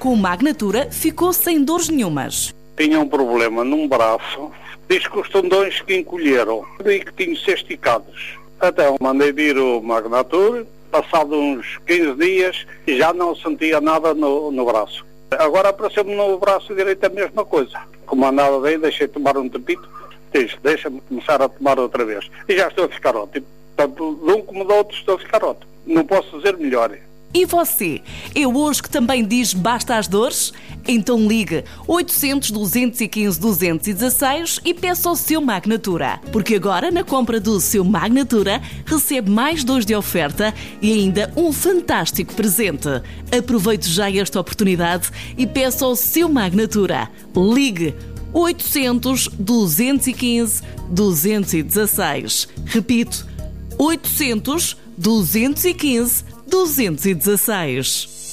com o Magnatura, ficou sem dores nenhumas. Tinha um problema num braço, diz que os tendões que encolheram e que tinham de ser esticados. Então mandei vir o Magnatura, passado uns 15 dias e já não sentia nada no braço. Agora apareceu-me no braço direito a mesma coisa. Como andava bem, deixei tomar um tempito, disse, deixa-me começar a tomar outra vez. E já estou a ficar ótimo. Tanto de um como do outro estou a ficar ótimo. Não posso dizer melhor. E você? É hoje que também diz basta às dores? Então ligue 800 215 216 e peça o seu Magnatura. Porque agora, na compra do seu Magnatura, recebe mais 2 de oferta e ainda um fantástico presente. Aproveite já esta oportunidade e peça o seu Magnatura. Ligue 800 215 216. Repito, 800 215 216.